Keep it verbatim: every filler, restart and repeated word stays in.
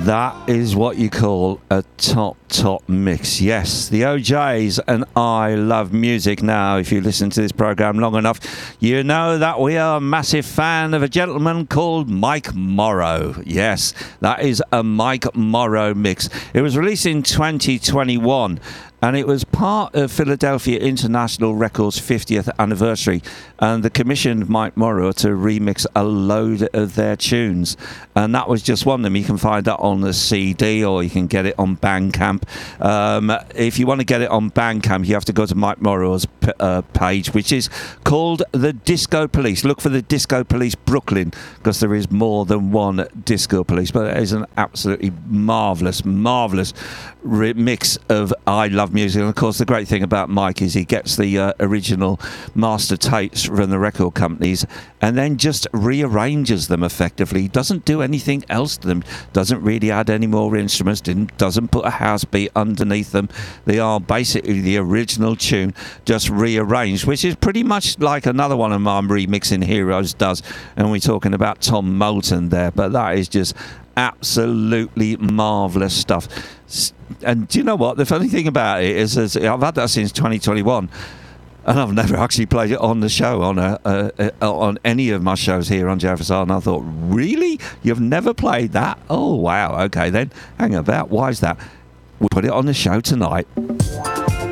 That is what you call a top, top mix. Yes, the O Js and I Love Music. Now, if you listen to this program long enough, you know that we are a massive fan of a gentleman called Mike Morrow. Yes, that is a Mike Morrow mix. It was released in twenty twenty-one. And it was part of Philadelphia International Records' fiftieth anniversary. And they commissioned Mike Morrow to remix a load of their tunes. And that was just one of them. You can find that on the C D or you can get it on Bandcamp. Um, if you want to get it on Bandcamp, you have to go to Mike Morrow's p- uh, page, which is called The Disco Police. Look for The Disco Police Brooklyn, because there is more than one Disco Police. But it is an absolutely marvellous, marvellous mix of I Love Music. And of course the great thing about Mike is he gets the uh, original master tapes from the record companies and then just rearranges them effectively. He doesn't do anything else to them, doesn't really add any more instruments, didn't, doesn't put a house beat underneath them. They are basically the original tune just rearranged, which is pretty much like another one of my remixing heroes does, and we're talking about Tom Moulton there. But that is just absolutely marvellous stuff. And do you know what? The funny thing about it is, is I've had that since twenty twenty-one, and I've never actually played it on the show, on a, a, a on any of my shows here on J F S R. And I thought, really? You've never played that? Oh, wow. Okay, then. Hang about. Why is that? We'll put it on the show tonight.